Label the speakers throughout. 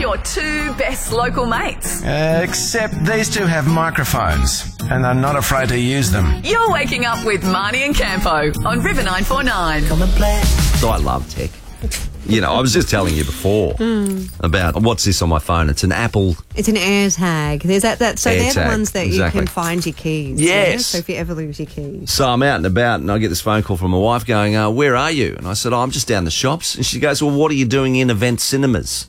Speaker 1: your two best local mates.
Speaker 2: Except these two have microphones and they're not afraid to use them.
Speaker 1: You're waking up with Marnie and Campo on River 949.
Speaker 3: So I love tech. You know, I was just telling you before about what's this on my phone. It's an Apple.
Speaker 4: It's an AirTag. There's that. So they're the
Speaker 3: AirTag,
Speaker 4: ones that
Speaker 3: exactly.
Speaker 4: you can find your keys.
Speaker 3: Yes.
Speaker 4: Yeah? So if you ever lose your keys.
Speaker 3: So I'm out and about and I get this phone call from my wife going, where are you? And I said, I'm just down the shops. And she goes, well, what are you doing in Event Cinemas?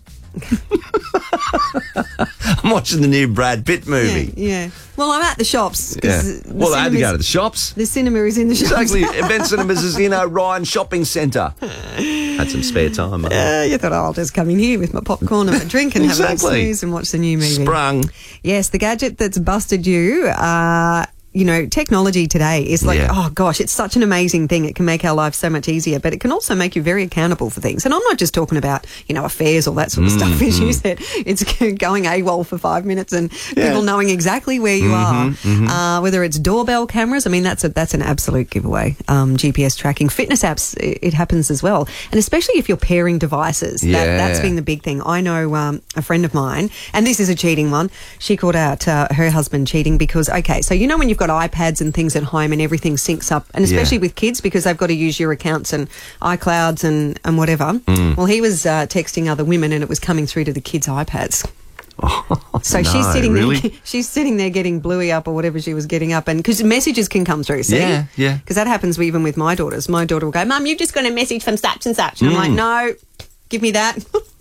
Speaker 3: I'm watching the new Brad Pitt movie.
Speaker 4: Yeah. Well, I'm at the shops.
Speaker 3: Yeah. Well, I had to go to the shops.
Speaker 4: The cinema is in the shops.
Speaker 3: Exactly. Event Cinemas is, Ryan Shopping Centre. Had some spare time.
Speaker 4: You thought, I'll just come in here with my popcorn and my drink and have a little snooze and watch the new movie.
Speaker 3: Sprung.
Speaker 4: Yes, the gadget that's busted you. Technology today is like, oh gosh, it's such an amazing thing. It can make our lives so much easier, but it can also make you very accountable for things. And I'm not just talking about, affairs or that sort of stuff, as you said. It's going AWOL for 5 minutes and people knowing exactly where you are. Whether it's doorbell cameras, I mean, that's an absolute giveaway. GPS tracking, fitness apps, it happens as well. And especially if you're pairing devices, that's been the big thing. I know a friend of mine, and this is a cheating one. She called out her husband cheating because, so when you've got iPads and things at home and everything syncs up, and especially with kids because they've got to use your accounts and iClouds and whatever. Well, he was texting other women and it was coming through to the kids' iPads. So she's sitting there. She's sitting there getting bluey up or whatever she was getting up, and because messages can come through. See?
Speaker 3: Yeah.
Speaker 4: Because that happens even with my daughters. My daughter will go, "Mum, you've just got a message from such and such," and I'm like, "No, give me that."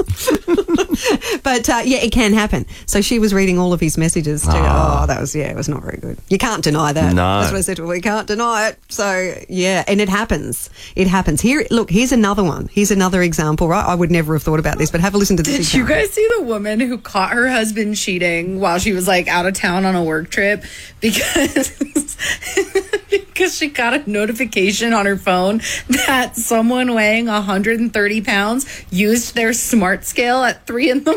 Speaker 4: But it can happen. So she was reading all of his messages too. It was not very good. You can't deny that.
Speaker 3: No.
Speaker 4: That's what I said to her. We can't deny it. So and it happens. It happens. Here's another one. Here's another example, right? I would never have thought about this, but have a listen to this.
Speaker 5: Did you guys see the woman who caught her husband cheating while she was like out of town on a work trip because she got a notification on her phone that someone weighing 130 pounds used their smart scale at 3 a.m.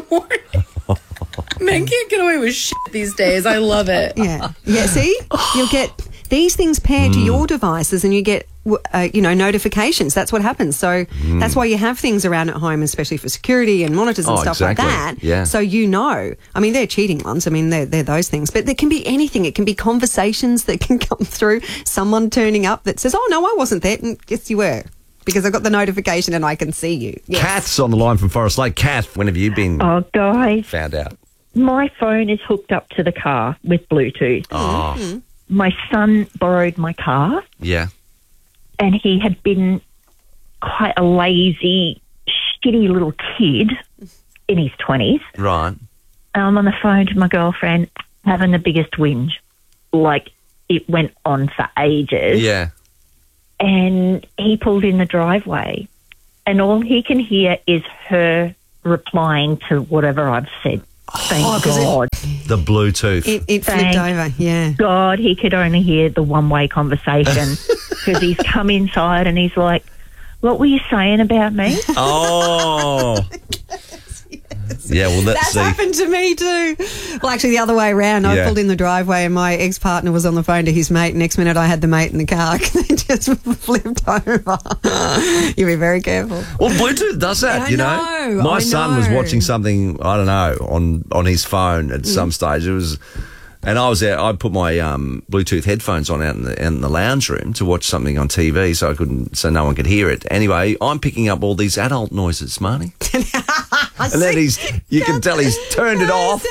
Speaker 5: Men can't get away with shit these days. I love it.
Speaker 4: Yeah. See, you'll get these things paired to your devices, and you get notifications. That's what happens. So that's why you have things around at home, especially for security and monitors and stuff like that.
Speaker 3: Yeah.
Speaker 4: So I mean, they're cheating ones. I mean, they're those things. But there can be anything. It can be conversations that can come through. Someone turning up that says, "Oh no, I wasn't there," and yes, you were. Because I got the notification and I can see you. Yes.
Speaker 3: Kath's on the line from Forest Lake. Kath, when have you been
Speaker 6: guys,
Speaker 3: found out?
Speaker 6: My phone is hooked up to the car with Bluetooth.
Speaker 3: Oh.
Speaker 6: My son borrowed my car.
Speaker 3: Yeah.
Speaker 6: And he had been quite a lazy, shitty little kid in his 20s.
Speaker 3: Right.
Speaker 6: I'm on the phone to my girlfriend having the biggest whinge. Like, it went on for ages.
Speaker 3: Yeah.
Speaker 6: And he pulled in the driveway, and all he can hear is her replying to whatever I've said. Thank God.
Speaker 3: The Bluetooth.
Speaker 4: It flipped over, yeah.
Speaker 6: God, he could only hear the one-way conversation because he's come inside and he's like, "What were you saying about me?"
Speaker 3: Oh. Yeah, well,
Speaker 4: that's happened to me too. Well, actually, the other way around. I pulled in the driveway and my ex-partner was on the phone to his mate. Next minute, I had the mate in the car. They just flipped over. You be very careful.
Speaker 3: Well, Bluetooth does that,
Speaker 4: I know.
Speaker 3: My son was watching something, I don't know, on his phone at some stage. It was... And I was there. I put my Bluetooth headphones on out in the lounge room to watch something on TV, so no one could hear it. Anyway, I'm picking up all these adult noises, Marnie. And then you can tell he's turned it off.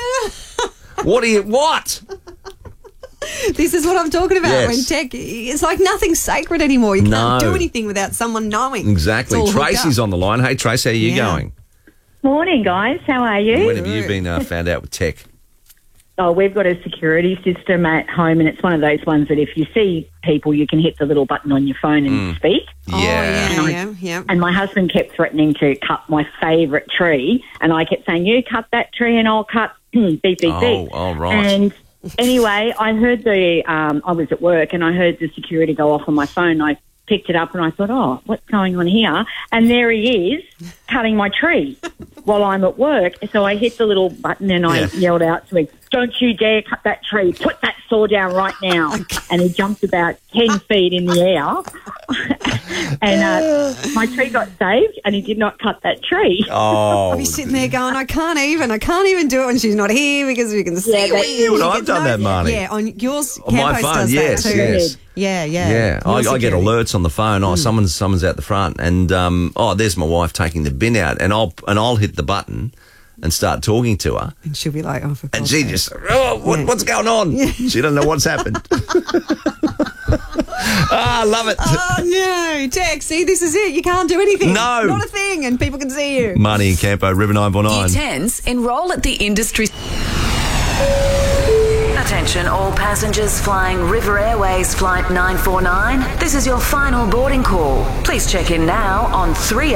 Speaker 3: What?
Speaker 4: This is what I'm talking about.
Speaker 3: Yes.
Speaker 4: When tech, it's like nothing's sacred anymore. You can't do anything without someone knowing.
Speaker 3: Exactly. Tracy's on the line. Hey, Tracy, how are you going?
Speaker 7: Morning, guys. How are you?
Speaker 3: When have you been found out with tech?
Speaker 7: Oh, we've got a security system at home, and it's one of those ones that if you see people, you can hit the little button on your phone and speak.
Speaker 4: Yeah.
Speaker 7: And my husband kept threatening to cut my favourite tree, and I kept saying, "You cut that tree and I'll cut beep, beep, beep."
Speaker 3: Oh, right.
Speaker 7: And anyway, I heard I was at work, and I heard the security go off on my phone. I picked it up and I thought, "Oh, what's going on here?" And there he is cutting my tree while I'm at work. So I hit the little button and I yelled out to him, "Don't you dare cut that tree. Put that saw down right now." And he jumped about 10 feet in the air. And my tree got saved, and he did not cut that tree.
Speaker 3: Oh,
Speaker 4: I'll be sitting there going, I can't even do it when she's not here because we can see
Speaker 3: you and I've done that, Marnie.
Speaker 4: Yeah, on yours,
Speaker 3: On my
Speaker 4: Campos
Speaker 3: phone,
Speaker 4: does
Speaker 3: yes,
Speaker 4: that too.
Speaker 3: yes.
Speaker 4: Yeah.
Speaker 3: Yeah, I get alerts on the phone. Oh, someone's out the front, and there's my wife taking the bin out, and I'll hit the button and start talking to her,
Speaker 4: And she'll be like, oh, for
Speaker 3: and
Speaker 4: God's
Speaker 3: she
Speaker 4: sake.
Speaker 3: just, what's going on? She doesn't know what's happened. I love it.
Speaker 4: Oh, no, Tex, see, this is it. You can't do anything.
Speaker 3: No.
Speaker 4: Not a thing, and people can see you.
Speaker 3: Marnie and Campo, River 949.
Speaker 1: Year 10s enrol at the industry. Attention all passengers flying River Airways Flight 949. This is your final boarding call. Please check in now on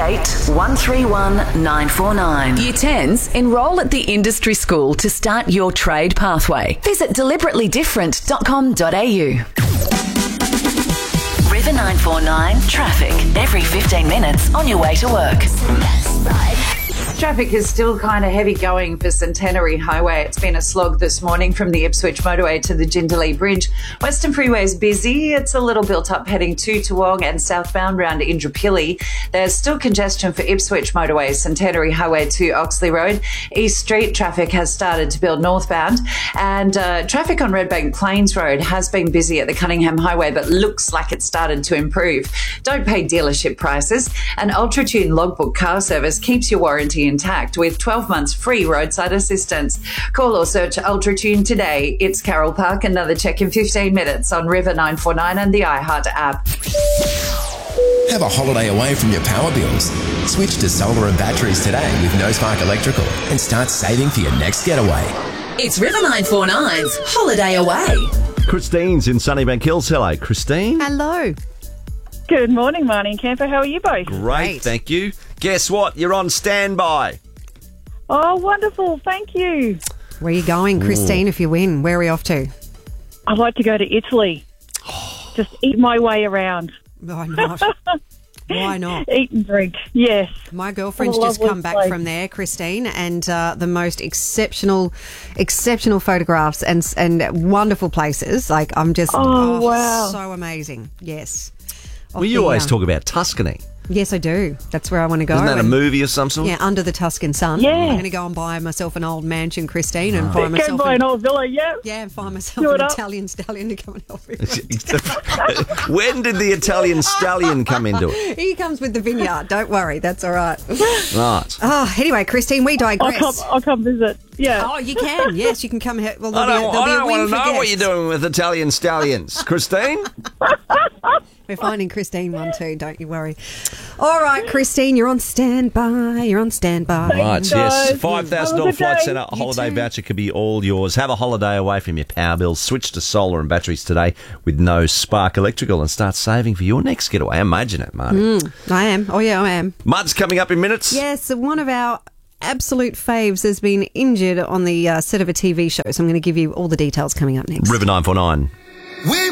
Speaker 1: 38131 Year 10s enrol at the industry school to start your trade pathway. Visit deliberately-different.com.au. River 949 traffic every 15 minutes on your way to work.
Speaker 8: Traffic is still kind of heavy going for Centenary Highway. It's been a slog this morning from the Ipswich motorway to the Jindalee Bridge. Western Freeway is busy. It's a little built up heading to Toowong and southbound round Indooroopilly. There's still congestion for Ipswich motorway, Centenary Highway to Oxley Road. East Street traffic has started to build northbound, and traffic on Redbank Plains Road has been busy at the Cunningham Highway, but looks like it's started to improve. Don't pay dealership prices. An UltraTune logbook car service keeps your warranty intact with 12 months free roadside assistance. Call or search UltraTune today. It's Carroll Park. Another check in 15 minutes on River 949 and the iHeart app.
Speaker 9: Have a holiday away from your power bills. Switch to solar and batteries today with No Spark Electrical and start saving for your next getaway.
Speaker 1: It's River 949's Holiday Away.
Speaker 3: Christine's in Sunnybank Hills. Hello, Christine.
Speaker 4: Hello.
Speaker 7: Good morning, Marnie and Campo. How are you both?
Speaker 3: Great, thank you. Guess what? You're on standby.
Speaker 7: Oh, wonderful. Thank you.
Speaker 4: Where are you going, Christine, if you win? Where are we off to?
Speaker 7: I'd like to go to Italy. Just eat my way around.
Speaker 4: Why not? Why not?
Speaker 7: Eat and drink. Yes.
Speaker 4: My girlfriend's
Speaker 7: What a
Speaker 4: just
Speaker 7: lovely
Speaker 4: come back
Speaker 7: place.
Speaker 4: from there, Christine, and the most exceptional photographs and wonderful places. Like, I'm just,
Speaker 7: wow.
Speaker 4: so amazing. Yes.
Speaker 3: Well, you always talk about Tuscany.
Speaker 4: Yes, I do. That's where I want to go.
Speaker 3: Isn't that a
Speaker 4: And-
Speaker 3: movie of some sort?
Speaker 4: Yeah, Under the Tuscan Sun.
Speaker 7: Yeah.
Speaker 4: I'm going to go and buy myself an old mansion, Christine, and find
Speaker 7: Go
Speaker 4: myself
Speaker 7: buy an old villa, yeah.
Speaker 4: and find myself
Speaker 7: Do
Speaker 4: an
Speaker 7: it up.
Speaker 4: Italian stallion to come and help me.
Speaker 3: When did the Italian stallion come into it?
Speaker 4: He comes with the vineyard. Don't worry, that's all right.
Speaker 3: Right.
Speaker 4: Oh, anyway, Christine, we digress.
Speaker 7: I'll come visit. Yeah.
Speaker 4: Oh, you can. Yes, you can come here. Well,
Speaker 3: I
Speaker 4: there'll be a
Speaker 3: don't
Speaker 4: win
Speaker 3: want to
Speaker 4: for
Speaker 3: know what
Speaker 4: guests.
Speaker 3: you're doing with Italian stallions, Christine.
Speaker 4: We're finding Christine one too, don't you worry. All right, Christine, you're on standby. You're on standby.
Speaker 3: Right, yes.
Speaker 7: guys.
Speaker 3: $5,000
Speaker 7: Have a good
Speaker 3: Flight
Speaker 7: day.
Speaker 3: Centre holiday
Speaker 4: too.
Speaker 3: voucher could be all yours. Have a holiday away from your power bills. Switch to solar and batteries today with No Spark Electrical and start saving for your next getaway. Imagine it, Marty.
Speaker 4: I am. Oh, yeah, I am.
Speaker 3: Mud's coming up in minutes.
Speaker 4: Yes, one of our absolute faves has been injured on the set of a TV show, so I'm going to give you all the details coming up next.
Speaker 3: River 949.
Speaker 9: We